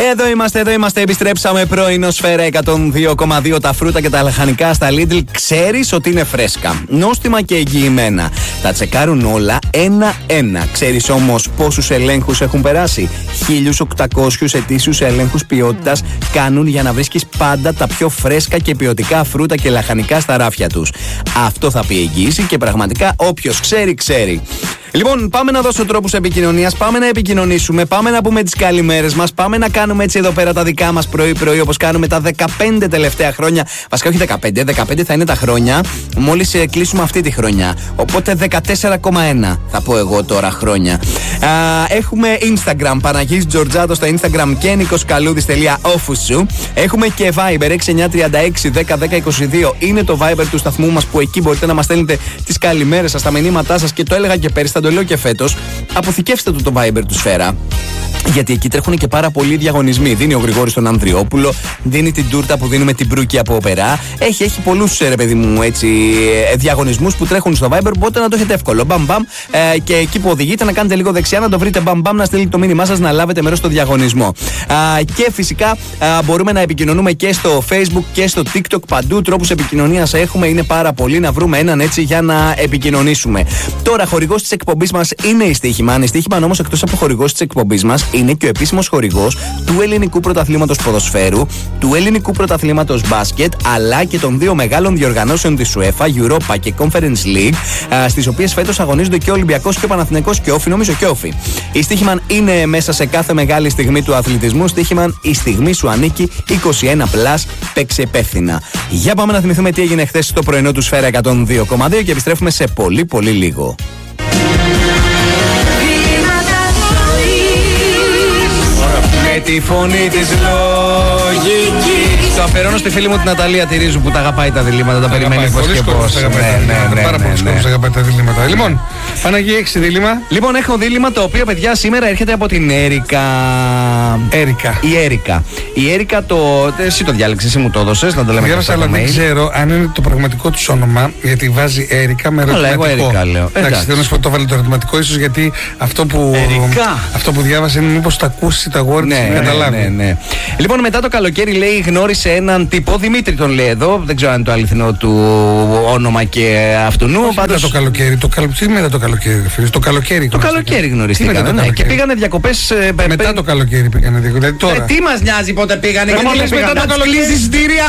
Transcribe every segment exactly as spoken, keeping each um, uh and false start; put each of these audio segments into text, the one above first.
Εδώ είμαστε, εδώ είμαστε. Επιστρέψαμε πρωινό Σφαίρα εκατόν δύο κόμμα δύο. Τα φρούτα και τα λαχανικά στα Lidl ξέρεις ότι είναι φρέσκα, νόστιμα και εγγυημένα. Τα τσεκάρουν όλα ένα-ένα. Ξέρεις όμως πόσους ελέγχους έχουν περάσει? χίλια οκτακόσιους ετήσιους ελέγχους ποιότητας κάνουν για να βρίσκεις πάντα τα πιο φρέσκα και ποιοτικά φρούτα και λαχανικά στα ράφια τους. Αυτό θα πει εγγύηση και πραγματικά όποιος ξέρει, ξέρει. Λοιπόν, πάμε να δώσω τρόπους επικοινωνίας, πάμε να επικοινωνήσουμε, πάμε να πούμε τις καλημέρες μας, πάμε να κάνουμε έτσι εδώ πέρα τα δικά μας πρωί-πρωί όπως κάνουμε τα δεκαπέντε τελευταία χρόνια. Βασικά όχι δεκαπέντε, δεκαπέντε θα είναι τα χρόνια μόλις ε, κλείσουμε αυτή τη χρονιά. Οπότε δεκατέσσερα κόμμα ένα θα πω εγώ τώρα χρόνια. Α, έχουμε Instagram, Παναγής Τζορτζάτο στο Instagram και nikoskaloudes.official. Έχουμε και Viber έξι εννιά τρία έξι δέκα δέκα είκοσι δύο. Είναι το Viber του σταθμού μας που εκεί μπορείτε να μας στέλνετε τις καλημέρες σας, τα μηνύματά σας και το έλεγα και πέρυσι. Θα το λέω και φέτος, αποθηκεύστε του το Viber του Σφαίρα. Γιατί εκεί τρέχουν και πάρα πολλοί διαγωνισμοί. Δίνει ο Γρηγόρης τον Ανδριόπουλο, δίνει την τούρτα που δίνουμε την Μπρούκη από Οπερά. Έχει, έχει πολλούς ρε παιδί μου έτσι, διαγωνισμούς που τρέχουν στο Viber. Οπότε να το έχετε εύκολο. Μπαμ μπαμ. Ε, και εκεί που οδηγείτε να κάνετε λίγο δεξιά, να το βρείτε μπαμ μπαμ, να στείλετε το μήνυμά σας να λάβετε μέρος στο διαγωνισμό. Α, και φυσικά α, μπορούμε να επικοινωνούμε και στο Facebook και στο TikTok. Παντού τρόπους επικοινωνίας έχουμε. Είναι πάρα πολύ να βρούμε έναν έτσι για να επικοινωνήσουμε. Τώρα, χορηγός της εκπομπής μας είναι η Στοίχημαν. Η Στοίχημαν όμως εκτός από χορηγός της εκπομπής μας είναι και ο επίσημος χορηγός του ελληνικού πρωταθλήματος ποδοσφαίρου, του ελληνικού πρωταθλήματος μπάσκετ, αλλά και των δύο μεγάλων διοργανώσεων της UEFA, Europa και Conference League, στις οποίες φέτος αγωνίζονται και ο Ολυμπιακός και ο Παναθηναϊκός και όφι, νομίζω και όφι. Η Στοίχημαν είναι μέσα σε κάθε μεγάλη στιγμή του αθλητισμού. Στοίχημαν, η στιγμή σου ανήκει. είκοσι ένα πλας, παίξε υπεύθυνα. Για πάμε να θυμηθούμε τι έγινε χθες στο πρωινό του Σφαίρα εκατόν δύο κόμμα δύο και επιστρέφουμε σε πολύ πολύ λίγο. Με τη φωνή της λογικής. Το αφιερώνω στη φίλη μου την Ναταλία Τυρίζου που τα αγαπάει τα διλήμματα, τα περιμένει πώς και πώς. Πάρα πολλοί κόσμος αγαπάει τα διλήμματα. Λοιπόν, Παναγία, έχεις δίλημμα? Λοιπόν, έχω δίλημμα το οποίο, παιδιά, σήμερα έρχεται από την Έρικα. Έρικα. Η Έρικα. Η Έρικα το. Εσύ το διάλεξες, εσύ μου το έδωσες, να το λέμε. Διάβασα, αλλά δεν ξέρω αν είναι το πραγματικό του όνομα, γιατί βάζει Έρικα με ερωτηματικό. Αλλά εγώ Έρικα λέω. Εντάξει, θέλω να σου πω το βάλει το ερωτηματικό, ίσως γιατί αυτό που, αυτό που διάβασε είναι μήπως το ακούσει τα αγόρι της, ναι, καταλάβει. Ναι, ναι, ναι. Λοιπόν, μετά το καλοκαίρι, λέει, γνώρισε έναν τύπο, Δημήτρη τον λέει εδώ, δεν ξέρω αν είναι το αληθινό του όνομα και αυτού νου. Όχι, πάντως... το καλοκαίρι, το καλοκαίρι, μετά το καλοκαίρι, φίλε, το καλοκαίρι. Το καλοκαίρι γνωριστήκαν, ναι, και πήγανε διακοπές. Ε, μετά το καλοκαίρι πήγανε διακοπές. Τώρα. Ε, τι μας νοιάζει πότε πήγανε, και μόλις μετά το καλοκαίρι εισιτήρια.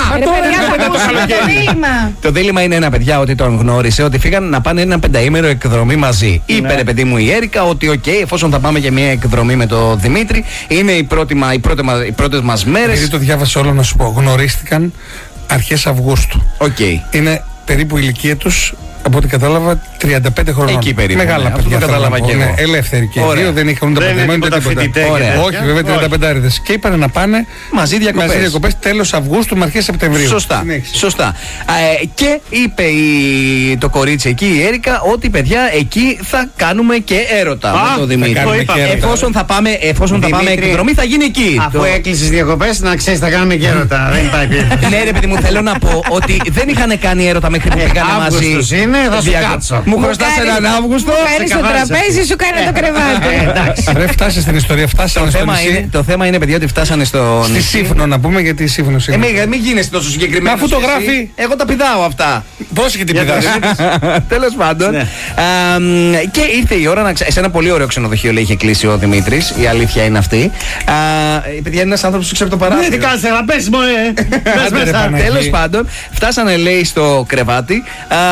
Το δίλημμα είναι ένα, παιδιά, ότι τον γνώρισε, ότι φύγαν να πάνε ένα πενταήμερο εκδρομή μαζί. Είπε, ρε παιδί μου, η Έρικα ότι, οκ, εφόσον θα πάμε για μια εκδρομή με τον Δημήτρη, είναι οι πρώτες μας μέρες. Γιατί το διάβασα όλο, να σου πω, γνωρίστηκαν αρχές Αυγούστου. Okay. Είναι περίπου η ηλικία τους, από ό,τι κατάλαβα, τριάντα πέντε χρονών. Εκεί περίπου. Μεγάλα ναι, παιδιά. Αυτό το κατάλαβα και εγώ. Ναι, ελεύθεροι και οι δύο, δεν είχαν ούτε παντρεμένοι ούτε τίποτα. Όχι, βέβαια, τριάντα πέντε άριδες. Και είπαν να πάνε μαζί διακοπές. Μαζί διακοπές τέλος Αυγούστου με αρχές Σεπτεμβρίου. Σωστά. Σωστά. Ε, και είπε η, το κορίτσι εκεί, η Έρικα, ότι παιδιά εκεί θα κάνουμε και έρωτα. Α, με το Δημήτρη. Εφόσον θα πάμε, εφόσον θα πάμε εκδρομή, θα γίνει εκεί. Αφού έκλεισες διακοπές, να ξέρεις, θα κάνουμε και έρωτα. Δεν υπάρχει. Ναι, ρε παιδί μου, θέλω να πω ότι δεν είχαν κάνει έρωτα μέχρι που πήγανε μαζί. Θα σου κάτσω. Μου χρωστάς έναν Αύγουστο. Φέρεις το τραπέζι, σου κάνει το κρεβάτι. Ρε, φτάσε στην ιστορία, φτάσανε στο νησί. Το θέμα είναι, παιδιά, ότι φτάσανε στο νησί. Στη Σύφνο, να πούμε, γιατί η Σύφνο είναι. Ε, μην γίνεσαι τόσο συγκεκριμένο. Αφού το γράφει. Εγώ τα πηδάω αυτά. Πώς και την πηδάς? Τέλος πάντων. Και ήρθε η ώρα να ξέρει. Σε ένα πολύ ωραίο ξενοδοχείο, λέει, είχε κλείσει ο Δημήτρης. Η αλήθεια είναι αυτή. Παιδιά, είναι ένας άνθρωπος που ξέρει το παράθυρο. Τι κάνεις, να πες, μωρέ. Τέλος πάντων, φτάσανε, λέει, στο κρεβάτι.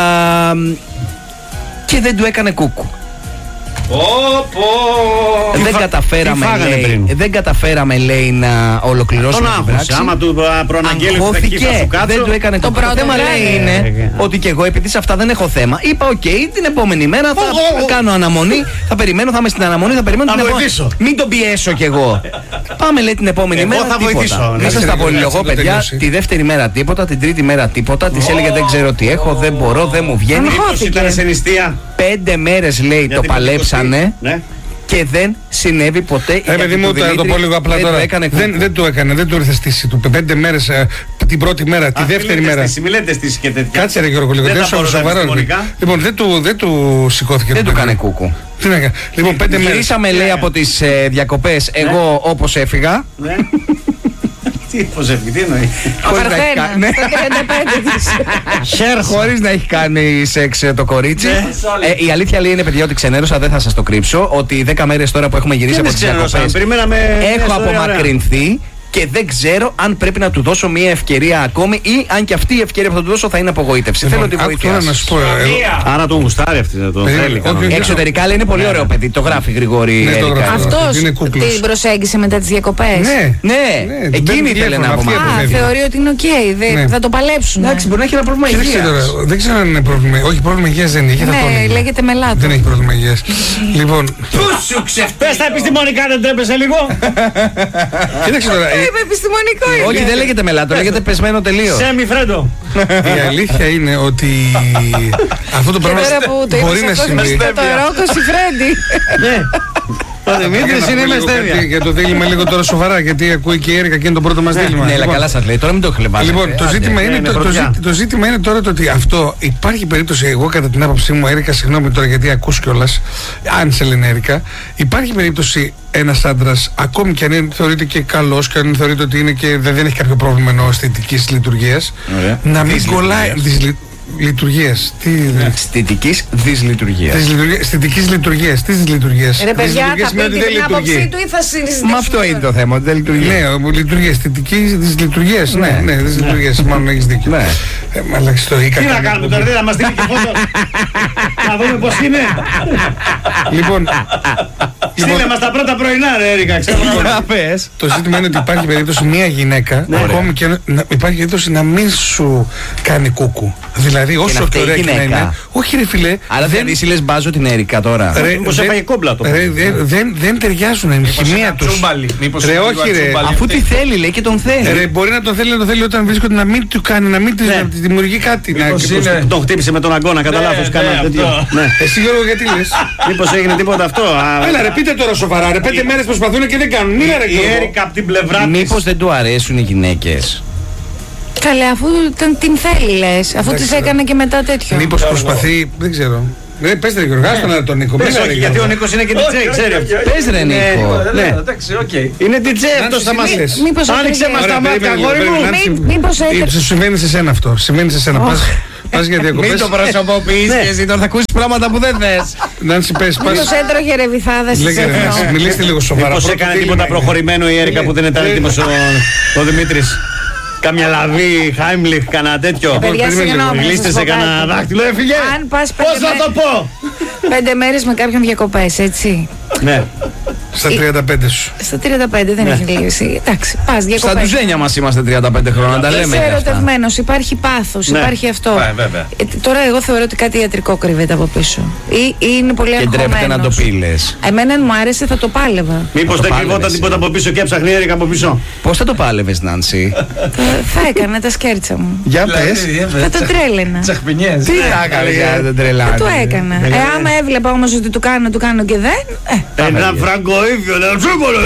Και δεν του έκανε κούκου. Oh, oh. Δεν, καταφέραμε, λέει, δεν καταφέραμε, λέει, να ολοκληρώσουμε την πράξη. Άμα του προαναγγέλει ότι θα σου κάτσω. Δεν του έκανε το πρώτο. Το θέμα, λέει, είναι ότι και εγώ, επειδή σε αυτά δεν έχω θέμα, είπα, οκ, την επόμενη μέρα θα κάνω αναμονή, θα περιμένω, θα είμαι στην αναμονή, θα περιμένω την επόμενη. Μην τον πιέσω κι εγώ. Πάμε, λέει, την επόμενη μέρα. Θα βοηθήσω. Δεν σας τα πολυλογώ, παιδιά. Τη δεύτερη μέρα τίποτα, την τρίτη μέρα τίποτα. Τη έλεγε δεν ξέρω τι έχω, δεν μπορώ, δεν μου βγαίνει. Ήταν σε νηστεία. Πέντε μέρες, λέει, το παλέψανε. Ναι. Και και δεν συνέβη ποτέ. Ε, παιδί μου, θα το πω λίγο απλά τώρα. Δεν, δεν το έκανε, δεν το ήρθε στήση του. Πέντε μέρες την πρώτη μέρα, τη δεύτερη μέρα. Μη λέτε στήση και τέτοια. Κάτσε ρε Γιώργο, λίγο. Δεν σοβαρά. Λοιπόν, δεν του, δεν του σηκώθηκε. Δεν του έκανε κούκου. Τι να κάνει. Λοιπόν, πέντε μέρες. Γυρίσαμε, λέει, από τις ε, διακοπές. Εγώ όπως έφυγα. Ναι. Τι, πώς έφυγε, τι εννοεί. Ο Παρθένα, το τριάντα πέντε της. Χωρίς να έχει κάνει σεξ το κορίτσι. ε, η αλήθεια, λέει, είναι, παιδιά, ότι ξενέρωσα, δεν θα σας το κρύψω. Ότι δέκα μέρες τώρα που έχουμε γυρίσει από τις διακοπές έχω απομακρυνθεί. Και δεν ξέρω αν πρέπει να του δώσω μια ευκαιρία ακόμη ή αν και αυτή η ευκαιρία που θα του δώσω θα είναι απογοήτευση. Λοιπόν, θέλω τη βοήθεια σας. Να σου πω, εγώ... Άρα τον γουστάρει αυτή, δεν τον θέλει. Εξωτερικά, λέει, είναι πολύ ωραίο παιδί. Το γράφει Γρηγόρη. Ναι, το γράφει. Αυτός την προσέγγισε μετά τις διακοπές. Ναι, ναι, εκείνη ήθελε να απομακρυνθεί. Α, θεωρεί ότι είναι οκ, θα το παλέψουν. Εντάξει, μπορεί να έχει ένα πρόβλημα υγείας. Δεν ξέρω αν είναι πρόβλημα. Όχι, πρόβλημα υγείας δεν έχει. Ναι, λέγεται μελάτο. Δεν έχει πρόβλημα υγείας. Λοιπόν. Πες τα επιστημονικά, δεν τρέπεσαι λίγο. Κοίταξε τώρα. Επιστημονικό. Όχι, δεν λέγεται μελάτο, λέγεται πεσμένο τελείως. Σέμι Φρέντο. Η αλήθεια είναι ότι αυτό το πράγμα μπορεί να συμβεί. Το Ρόκο Σιφρέντι. Ο Δημήτρης είναι με στέβια. Για το δίλημα λίγο τώρα σοβαρά, γιατί ακούει και η Έρικα και είναι το πρώτο μας δίλημα. Ναι, αλλά καλά σας λέει, τώρα μην το χλεβάζετε. Λοιπόν, το ζήτημα είναι τώρα το ότι αυτό υπάρχει περίπτωση, εγώ κατά την άποψή μου, Έρικα, συγγνώμη τώρα γιατί ακούς κιόλας, αν σε λένε Έρικα, υπάρχει περίπτωση ένας άντρας, ακόμη και αν είναι, θεωρείται και καλός και αν θεωρείται ότι είναι και δεν έχει κάποιο πρόβλημα εννοώ αισθητικής λειτουργίας, να μην κολλάει. Λειτουργίες. Αισθητικής δυσλειτουργίας. Αισθητικής λειτουργίας. Τι λειτουργίες. Ρε παιδιά, θα πει την άποψή του ή θα συζητήσουμε. Μα αυτό είναι το θέμα, δεν λειτουργεί. Ναι, λειτουργία. Αισθητικής δυσλειτουργίας. Ναι, ναι, δυσλειτουργίας. Μάλλον έχεις δίκιο. Τι να κάνουμε τώρα, δεν θα μας δίνει και φώτο. Να δούμε πώς είναι. Λοιπόν. Στείλε μας τα πρώτα πρωινά, ρε Έρικα. Το ζήτημα είναι ότι υπάρχει περίπτωση μια γυναίκα, ακόμη και υπάρχει περίπτωση να μην σου κάνει κούκου. Δηλαδή, όσο και ωραία και να είναι. Όχι, ρε φιλέ. Αλλά δεν είσαι λες μπάζω την Έρικα τώρα. Μήπως έφαγε κόμπλα το. Δεν ταιριάζουν, είναι η χημεία τους. Ρε, όχι, ρε. Αφού τι θέλει, λέει και τον θέλει. Ρε, μπορεί να τον θέλει να τον θέλει όταν βρίσκονται να μην του κάνει, να μην τη δημιουργεί κάτι. Τον χτύπησε με τον αγκώνα, κατά λάθος. Εσύ, Γιώργο, γιατί λες. Μήπως έγινε τίποτα αυτό. Έλα, ρε, πείτε τώρα σοβαρά. Ρε, πέντε μέρες προσπαθούν και δεν κάνουν. Μίλα, ρε, η Έρικα από την πλευρά της. Μήπως δεν του αρέσουν οι γυναίκες. Καλέ, αφού την θέλει, λες. Αφού της έκανε και μετά τέτοιο. Μήπως προσπαθεί, δεν ξέρω. Ρε, πες ρε Γιώργο, άστο να τον Νίκο. Πες όχι, γιατί ο Νίκος είναι και ντι τζέι, ξέρει αυτό. Πες ρε Νίκο. Ναι, εντάξει, οκ. Είναι ντι τζέι αυτός θα μας λες. Άνοιξε μας τα μάτια, αγόρι μου. Μήπως Σου συμβαίνει σε σένα αυτό. Συμβαίνει σε σένα. Πας για διακοπές. Μην το προσωποποιείς και εσύ τώρα θα ακούσεις πράγματα που δεν θες. Νάνση, πες. Μήπως έτρωγε ρεβιθάδες στις εθνό. Μιλήστε λίγο σοβαρά. Μήπως έκανε τίποτα προχωρημένο η Έρικα που δεν ήταν έτοιμος ο Δημήτρης. Κάμια λαβή, Χάιμλιχ, κανένα τέτοιο. Γλίστε σε κανένα δάχτυλο, έφυγε. Πώς θα το πω. Πέντε μέρες με κάποιον διακοπές, έτσι. Ναι. Στα τριάντα πέντε σου. Στα τριάντα πέντε δεν έχει λύσει. Εντάξει, πας διακοπές. Στα ντουζένια μας είμαστε τριάντα πέντε χρόνια, τα λέμε. Είσαι ερωτευμένος, υπάρχει πάθος, υπάρχει αυτό. Τώρα εγώ θεωρώ ότι κάτι ιατρικό κρύβεται από πίσω. Ή είναι πολύ αγχωμένος. Και ντρέπεται να το πει, λες. Εμένα αν μου άρεσε θα το πάλευα. Μήπως δεν κρυβόταν τίποτα από πίσω και έψαχνε η Έρικα από πίσω. Πώς θα το πάλευες, Νάνση. Θα έκανα τα σκέρτσα μου. Για πες. Θα το τρέλαινα. Τσαχπινιές. Τι θα έκανες για δεν τρελάνε. Το έκανα. Ε, άμα έβλεπα όμως ότι του κάνω, του κάνω και δεν. Ένα φραγκοίδιο, ένα τσούκολο.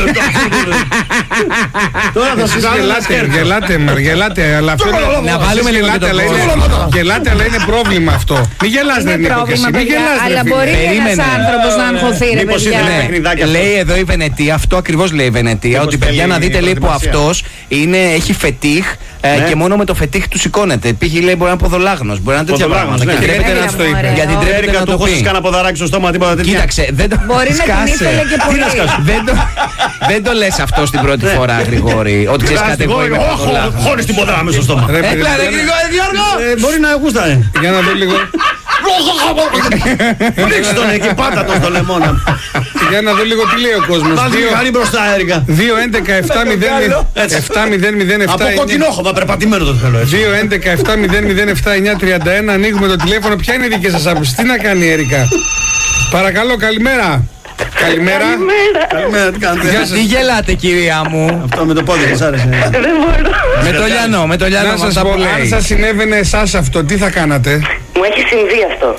Τώρα θα σας γελάτε, γελάτε, γελάτε, αλλά αυτό να βάλουμε λίγο και το γελάτε, αλλά είναι πρόβλημα αυτό. Μην γελάς, δεν είναι πρόβλημα, αλλά μπορεί ένας άνθρωπος να αγχωθεί, ρε παιδιά. Λέει εδώ η Βενετία, αυτό ακριβώς λέει η Βενετία, ότι παιδιά να δείτε λέει που αυτός έχει φετίχ και μόνο με το φετίχ του σηκώνεται. Πήγε λέει μπορεί να είναι ποδολάγνος, μπορεί να είναι τέτοια πράγματα. Γιατί τρέπεται να το πει. Κάνα ποδαράκι στο στόμα, τίποτα τέτοια. Κοίταξε, δεν το μπορεί να την ήθελε και πολύ. Δεν το λες αυτό στην πρώτη φορά, Γρηγόρη. Ότι ξέρεις κάτι εγώ είμαι ποδολάγνος. Χωρίς την ποδρά μες στο στόμα. Έλα ρε Γρηγόρη, Γιώργο. Μπορεί να γούστανε. Για να δω λίγο. Ρίξε τον εκεί, πάτα τον στο λεμόνα. Για να δω λίγο τι λέει ο κόσμος. Βάλει μπροστά, Έρικα. δύο έντεκα επτά μηδέν μηδέν επτά. Από κοκκινόχωμα, περπατημένο το θέλω έτσι. δύο έντεκα επτά μηδέν μηδέν επτά εννιά τριάντα ένα. Ανοίγουμε το τηλέφωνο. Ποια είναι η δική σας άποψη? Τι να κάνει η Έρικα? Παρακαλώ, καλημέρα. Καλημέρα. Καλημέρα, τι κάνετε? Τι γελάτε, κυρία μου? Αυτό με το πόδι σας άρεσε? Δεν μπορώ. Με το λιανό, με το λιανό. Να σας πω, αν σας συνέβαινε εσάς αυτό, τι θα κάνατε? Μου έχει συμβεί αυτό.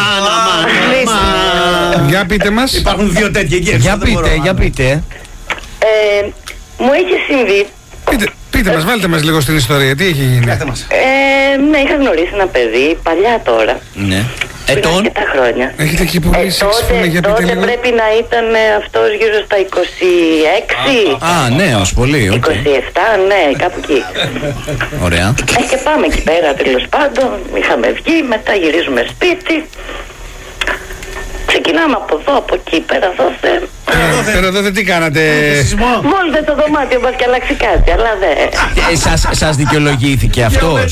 Για πείτε μας. Υπάρχουν δύο τέτοια εκεί. Για πείτε, για πείτε. Ε, μου έχει συμβεί. Πείτε, πείτε μας, βάλτε μας λίγο στην ιστορία, τι έχει γίνει? Ε, ναι, είχα γνωρίσει ένα παιδί, παλιά τώρα. Ναι. Ετών. Αρκετά χρόνια. Έχετε εκεί που Ε, βρει τότε για πείτε τότε λίγο. πρέπει να ήταν αυτός γύρω στα είκοσι έξι. Α, νέος, πολύ. οκ. είκοσι επτά, ναι, κάπου εκεί. Ωραία. Ε, και πάμε εκεί πέρα, τέλος πάντων. Είχαμε βγει, μετά γυρίζουμε σπίτι. Ξεκινάμε από εδώ, από εκεί, πέρα δώστε. Πέρα εδώ τι κάνατε? Βόλτε το δωμάτιο, μπας και αλλάξει κάτι, αλλά δεν. Ε, σας, σας δικαιολογήθηκε αυτός?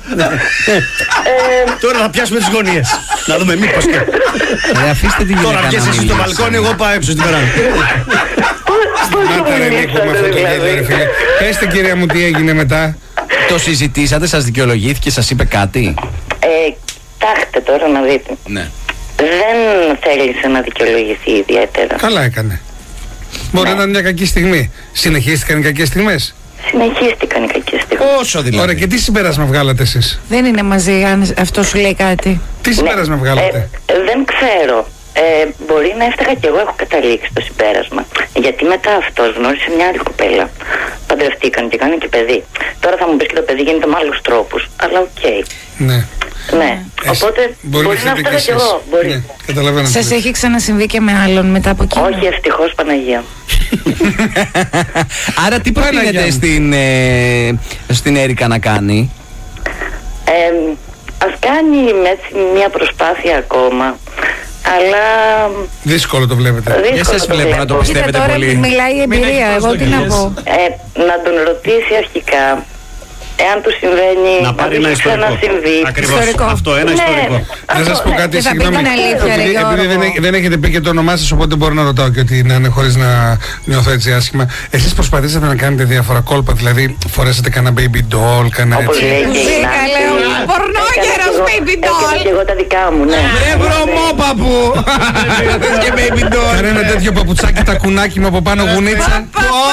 Τώρα θα πιάσουμε τις γωνίες. Να δούμε μήπως και. Ε, αφήστε τη γυναίκα Τώρα να βγες εσύ μιλήσει. στο μπαλκόνι, εγώ πάω έξω στην περάνα. Να τα ρε Νίκο με αυτό το γέλιο, ρε φίλε. Πέστε κυρία μου τι έγινε μετά. Το συζητήσατε, σας δικαιολογήθηκε, σας είπε κάτι? Ε, τάχτε τώρα να δείτε. Ναι. Δεν θέλησε να δικαιολογηθεί ιδιαίτερα. Καλά έκανε. Μπορεί να ήταν μια κακή στιγμή. Συνεχίστηκαν οι κακές στιγμές? Συνεχίστηκαν οι κακές στιγμές. Πόσο δηλαδή? Ωραία, και τι συμπέρασμα βγάλατε εσείς? Δεν είναι μαζί αν αυτό σου λέει κάτι. Τι συμπέρασμα βγάλατε? Ε, δεν ξέρω. Ε, μπορεί να έφταγα κι εγώ έχω καταλήξει το συμπέρασμα. Γιατί μετά αυτός γνώρισε μια άλλη κοπέλα. Παντρευτήκαν και κάνουν και παιδί. Τώρα θα μου πεις και το παιδί γίνεται με άλλους τρόπους. Αλλά οκ. Okay. Ναι. Ναι. Οπότε μπορεί, μπορεί να έφταγα κι εγώ. Μπορεί. Ναι, καταλαβαίνω. Σας έχει ξανασυμβεί και με άλλον μετά από εκεί? Όχι, ευτυχώς, Παναγία. Άρα τι προτείνετε στην, ε, στην Έρικα να κάνει? Ε, ας κάνει έτσι μια προσπάθεια ακόμα. Αλλά δύσκολο το βλέπετε. Δεν σας βλέπω να το πιστεύετε τώρα πολύ. Μιλάει η εμπειρία, εγώ τι να πω. Ε, να τον ρωτήσει αρχικά εάν του συμβαίνει να πάρει ένα ιστορικό. Ακριβώς. Ιστορικό. Αυτό, ένα Ναι. ιστορικό. Να σας πω κάτι, θα πει συγγνώμη. την αλήθεια, ρε Επειδή, Γιώργο. επειδή δεν, έχ- δεν έχετε πει και το όνομά σας, οπότε μπορώ να ρωτάω και ότι να είναι χωρίς να νιώθω έτσι άσχημα. Εσείς προσπαθήσατε να κάνετε διάφορα κόλπα, δηλαδή φορέσατε κανένα baby doll, κανένα Όπως έτσι. λέει και η Μουσίκα, Νάνση. λέω, πορνόγερος baby doll. Έκανα και εγώ τα δικά μου, ναι. Ρε βρωμόπαπου! Και baby doll. Κανένα τέτοιο παπουτσάκι τακουνάκι με από πάνω γουνίτσα.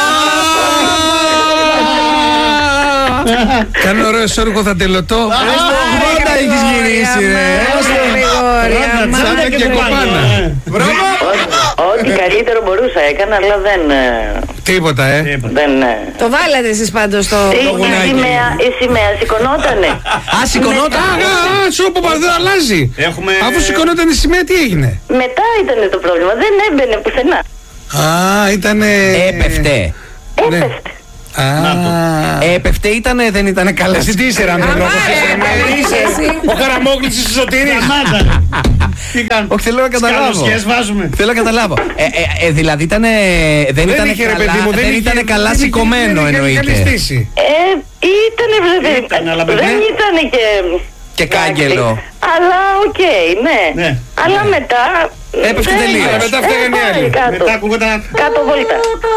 Κάνω ωραίο εσόρουχο θα τελωτώ. ογδόντα έχεις γυρίσει ρε. Σαν και κοπάνα. Ό,τι καλύτερο μπορούσα έκανα, αλλά δεν... ε, Τίποτα, ε. δεν ε. Το βάλατε εσείς πάντως το Η- η γουνάκι. σημαία, η σημαία σηκωνότανε. Α, σηκωνόταν. Α, σου πω δεν αλλάζει. Έχουμε- Αφού σηκωνόταν η σημαία, τι έγινε? Μετά ήταν το πρόβλημα, δεν έμπαινε πουθενά. Α, ήτανε. Έπεφτε. Έπεφτε. Α, Έπεφτε ήτανε, δεν ήτανε καλά. εσύ τι είσαι, Ραντεβρό, ο Καραμόγλης της Σωτήρης. Τι κάνουμε? Όχι, θέλω να καταλάβω. Σκαλωσιές βάζουμε. Θέλω να καταλάβω. Ε, ε, ε, δηλαδή ήτανε, δεν ήταν είχε, ρε καλά, παιδί μου, δεν είχε- ήτανε καλά δεν είχε- σηκωμένο δεν είχε καλή εννοείται. στήση. Ε, ήτανε βέβαια. Ήταν, αλλά με- Δεν ήτανε και... Και κάγκελο. Αλλά οκ, ναι. Ναι. Αλλά μετά... Έπεφτε δεν- τελείως. Αλλά μετά ε, φταίγανε οι πάλι άλλοι. κάτω. Μετά ακούγονταν. Κάτω βόλτα.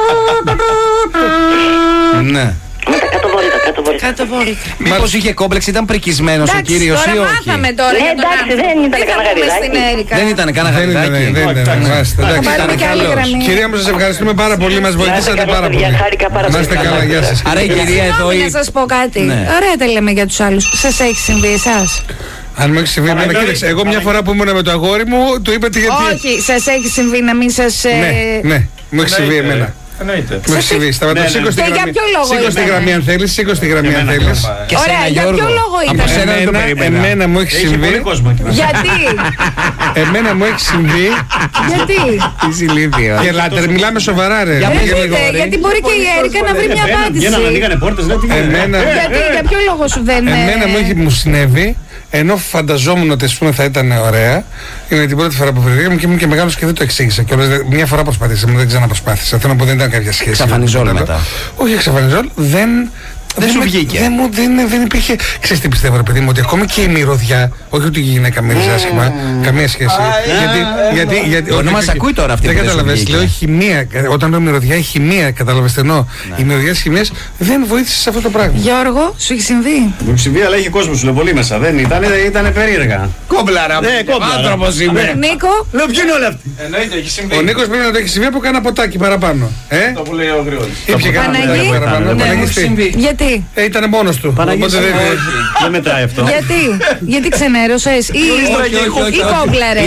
Ναι. Μετά κάτω βόλτα, κάτω βόλτα. Κάτω βόλτα. Μήπως είχε κόμπλεξ, ήταν πρικισμένος ο Εντάξει, κύριος τώρα ή όχι? μάθαμε τώρα Ναι, για τον εντάξει, άνθρωπο. δεν ήταν Τι θα κανένα πούμε γαριδάκι. στην Έρικα. Δεν ήταν κανένα Δεν ήταν, γαριδάκι. δεν ήταν. Μάλιστα, Θα εντάξει. πάρουμε Ήταν και άλλη καλός. γραμμή. Κυρία μου, σας ευχαριστούμε πάρα πολύ. Μας βοηθήσατε καλά, πάρα παιδιά, πολύ. χάρηκα πάρα Να πολύ. είστε καλά, γεια σας. Άρα η κυρία εδώ. Συγγνώμη η- να σας πω κάτι. Ναι. Ωραία τα λέμε για τους άλλους. Σας έχει συμβεί εσάς? Αν μου έχει συμβεί εμένα, κοίταξε, εγώ μια φορά που ήμουν με το αγόρι μου, του είπατε γιατί. Όχι, σας έχει συμβεί να μην σας... ε, Ναι, ναι, μου έχει συμβεί εμένα. Εννοείται. Μου έχει συμβεί. Σταματώ, Ναι, ναι. σήκω στη Και για γραμμή. ποιο λόγο Σήκω στη ήτανε? γραμμή αν θέλεις, σήκω στη γραμμή αν Εμένα θέλεις. είχα Και Ωραία, σένα, για Γιώργο. ποιο λόγο Από ήταν? σένα δεν το Εμένα, περίμενα. εμένα μου έχει Έχει πολύ συμβεί. κόσμο εκεί μέσα. Γιατί, Εμένα μου έχει συμβεί. γιατί. Είσαι ηλίθιο. Γελάτε, ρε, μιλάμε σοβαρά, ρε. Για Ρε πήγαινε πείτε, λίγο, ρε. γιατί μπορεί και η Έρικα να βρει μια απάντηση. Βγαίνανε, ανοίγανε πόρτες, ναι, τι γίνεται. Εμένα, Γιατί, για ποιο λόγο σου δεν... ε, εμένα μου, έχει, μου συνέβη, ενώ φανταζόμουν ότι ας πούμε, θα ήταν ωραία. Είναι την πρώτη φορά που βρεθήκαμε και ήμουν και μεγάλος και δεν το εξήγησα. Και όλες, μια φορά προσπαθήσαμε, δεν ξαναπροσπάθησα. Θέλω να πω δεν ήταν κάποια σχέση. Εξαφανιζόλ Τίποτα άλλο. μετά. Όχι εξαφανιζόλ, δεν Δεν σου βγήκε. Δεν, μου, δεν, δεν υπήρχε. Ξέρεις τι πιστεύω, ρε παιδί μου, ότι ακόμη και η μυρωδιά, όχι ότι η γυναίκα μυρίζει άσχημα, καμία σχέση. Γιατί, γιατί, Μπορεί να μας ακούει τώρα αυτή. Δεν καταλαβαίνεις. Λέω χημεία. Όταν λέω μυρωδιά, η χημεία, καταλαβαίνεις εννοώ. Η μυρωδιά της χημείας δεν βοήθησε σε αυτό το πράγμα. Γιώργο, σου έχει συμβεί? Μου έχει συμβεί, αλλά έχει κόσμο σου λέει πολύ μέσα. Δεν ήταν, ήταν περίεργα. Κόμπλαρα. Ναι, άνθρωπος είμαι. Νίκο. Λέω ποιοι είναι όλοι αυτοί. Εννοείται, έχει συμβεί. Ο Νίκος πρέπει να το έχει συμβεί από κάνα ποτάκι παραπάνω. Το που λέει ο Γρηγόρης. Ήπια Παναγί. Γιατί? Ε, ήταν μόνος του. Οπότε δεν, δεν μετράει αυτό. Γιατί? Γιατί ξενέρωσες ή κόμπλαρε?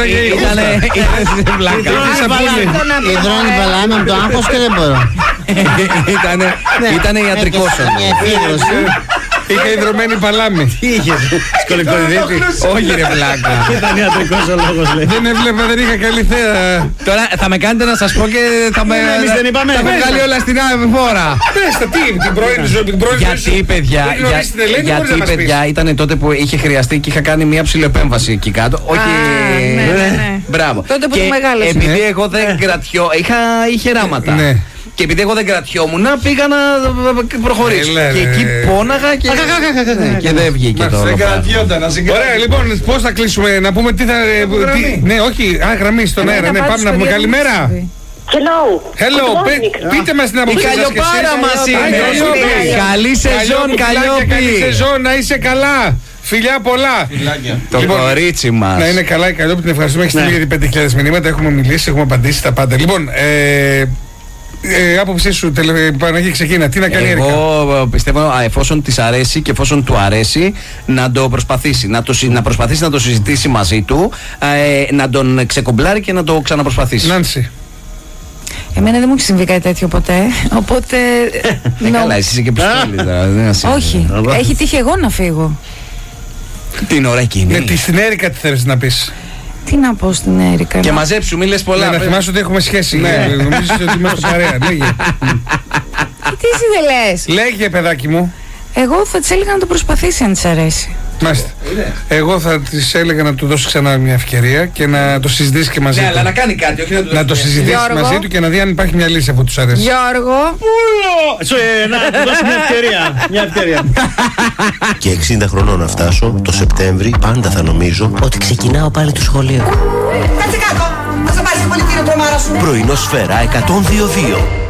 Υδρώνει μπαλάμε από το άγχος και δεν μπορώ. Ήτανε ιατρικός όμως. Είχα υδρωμένη παλάμη. Τι είχες, σκολικτοδιδίτη? Όχι ρε βλάκα. Ήταν ιατρικός ο λόγος λέει. Δεν έβλεπα, δεν είχα καλή θέα. Τώρα θα με κάνετε να σας πω και θα με βγάλει όλα στην άλλη φόρα. Πες τα, τι, την πρώην ζωή, την πρώην ζωή. Γιατί παιδιά, γιατί παιδιά ήταν τότε που είχε χρειαστεί και είχα κάνει μια ψηλοεπέμβαση εκεί κάτω. Όχι. Μπράβο. Τότε που το μεγάλωσε. Επειδή εγώ δεν κρατιώ, είχε ράματα. Και επειδή εγώ δεν κρατιόμουν, πήγα να προχωρήσω. Και εκεί πόναγα και, και δεν βγήκε το. Δεν κρατιόταν, να συγκρατιόταν. Ωραία, λοιπόν, πώς θα κλείσουμε, να πούμε τι θα. Τι, ναι, όχι, α, γραμμή στον αέρα. Ναι, πάμε να πούμε καλημέρα. Hello. Hello, πείτε μας την άποψή σας. Η Καλλιοπάρα μας είναι. Καλή σεζόν, Καλλιόπη. Καλή σεζόν, να είσαι καλά. Φιλιά πολλά. Το λοιπόν, κορίτσι μας. Να είναι καλά η Καλλιόπη, την ευχαριστούμε. Έχει στείλει ήδη πέντε χιλιάδες μηνύματα, έχουμε μιλήσει, έχουμε απαντήσει τα πάντα. Λοιπόν, ε, Ε, άποψή σου, τελε, Παναγί, ξεκίνα. Τι να κάνει η Έρικα? Εγώ πιστεύω, εφόσον της αρέσει και εφόσον του αρέσει, να το προσπαθήσει. Να, το, να προσπαθήσει να το συζητήσει μαζί του, ε, να τον ξεκομπλάρει και να το ξαναπροσπαθήσει. Νάνση. Εμένα δεν μου έχει συμβεί κάτι τέτοιο ποτέ. Οπότε. Ε, καλά, εσύ είσαι και πιστόλη τώρα. Όχι. Έχει τύχει εγώ να φύγω. Την ώρα εκείνη. Ναι, τη στην Έρικα τι θέλεις να πεις? Τι να πω στην Έρικα? Και μαζέψου, μη λες πολλά. Ναι, να θυμάσαι ότι έχουμε σχέση. Ναι. Νομίζεις ότι είμαστε παρέα. Λέγε. Τι εσύ δεν λες? Λέγε, παιδάκι μου. Εγώ θα της έλεγα να το προσπαθήσει αν της αρέσει. Μάλιστα. Εγώ θα της έλεγα να του δώσει ξανά μια ευκαιρία και να το συζητήσει και μαζί ναι, του. Αλλά να κάνει κάτι, όχι να του Να το συζητήσει μαζί του και να δει αν υπάρχει μια λύση από τους αρέσει. Γιώργο. Να του δώσει μια ευκαιρία. Μια ευκαιρία. Και εξήντα χρονών να φτάσω, το Σεπτέμβρη πάντα θα νομίζω ότι ξεκινάω πάλι το σχολείο. Κάτσε κάτω. Θα σε πάρεις και πολύ κύριο τρομάρα σου. Πρωινό Σφαίρα εκατόν δύο δύο.